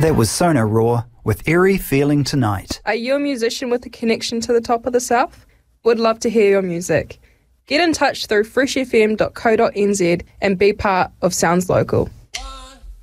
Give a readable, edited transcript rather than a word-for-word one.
That was Sona Raw with Eerie Feeling Tonight. Are you a musician with a connection to the top of the South? Would love to hear your music. Get in touch through freshfm.co.nz and be part of Sounds Local.